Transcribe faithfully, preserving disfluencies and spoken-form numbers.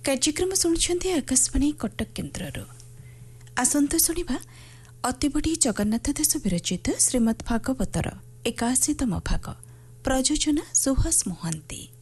କାର୍ଯ୍ୟକ୍ରମ ଶୁଣୁଛନ୍ତି ଆକାଶବାଣୀ କଟକ କେନ୍ଦ୍ରରୁ। ଆସନ୍ତୁ ଶୁଣିବା ଅତିବଡ଼ି ଜଗନ୍ନାଥ ଦାସ ବିରଚିତ ଶ୍ରୀମଦ୍ ଭାଗବତର ଏକାଅଶୀତମ ଭାଗ। ପ୍ରଯୋଜନା ସୁହାସ ମହାନ୍ତି।